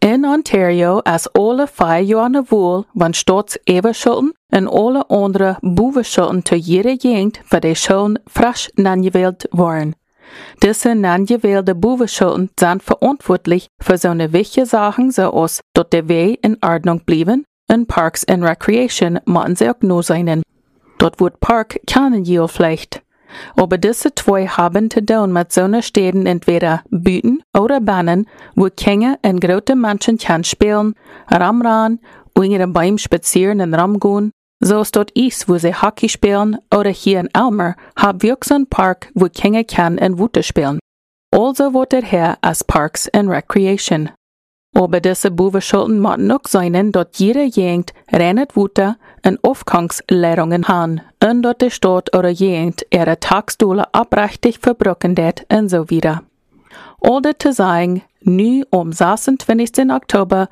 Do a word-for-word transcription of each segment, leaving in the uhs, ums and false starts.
In Ontario as alle vijf jaar na woel van staatseverschulden en alle andere boevenschulden te jede jengt voor de schulden frisch nangewählt worden. Diese nangewählte boevenschulden zijn verantwoordelijk voor zo'n wichtige zaken zoals dat de wegen in Ordnung blijven en Parks and Recreation moeten ze ook no zijn. Dat wordt Park kennen je vielleicht. Aber diese zwei haben zu tun mit so Städten entweder Büten oder Bahnen, wo Kinder und große Menschen kann spielen, ramran, unter Bäumen spazieren und rumgehen. So ist dort ist, wo sie Hockey spielen, oder hier in Elmer haben wir auch so einen Park, wo Kinder kann und Wute spielen. Also wird er her als Parks and Recreation. Aber diese Boevenschulden müssen auch sein, dass jede Gegend rennet Wute und Aufgangslehrungen haben und dass die Stadt oder Gegend ihre Tagsdoele abrechtig verbrucken wird und so wieder. Oder zu sagen, nu am sechsundzwanzigsten Oktober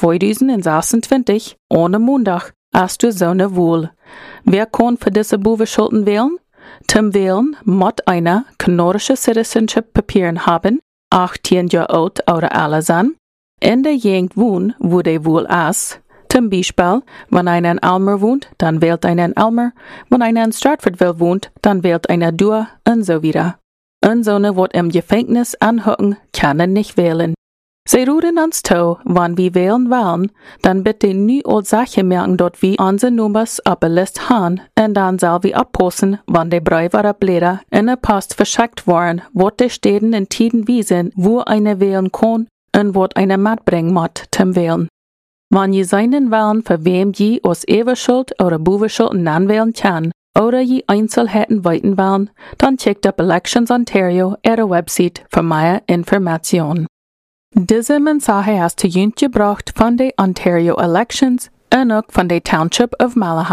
zweitausendsechsundzwanzig, ohne Montag, hast du so eine Wohl. Wer kann für diese Boevenschulden wählen? Zum Wählen muss einer kanadische Citizenship-Papieren haben, achtzehn Jahre alt oder älter sein, in der Gegend wohnen, wo der wohl ist. Zum Beispiel, wenn einer in Elmer wohnt, dann wählt einer in Elmer. Wenn einer in Stratfordville wohnt, dann wählt einer Dua und so wieder. Und so eine wird im Gefängnis anhocken, kann er nicht wählen. Sie rufen uns zu, wenn wir wählen wollen, dann bitte nie als Sache merken, dass wir unsere Nummers auf der Liste haben und dann soll wir abpassen, wenn die Briefe oder Blätter in der Post verschickt worden, wird die Städten in Tiden wiesen, wo einer wählen kann und wird einer mitbringen muss zum Wählen. Wenn je seinen Wahlen für wem je aus Everschuld oder Boevenschulden anwählen kann, oder je Einzelheiten weiten wollen, dann checkt ab Elections Ontario ihre Website für mehr Informationen. Diese Mensaje hast du jüngst gebracht von den Ontario Elections und auch von der Township of Malahide.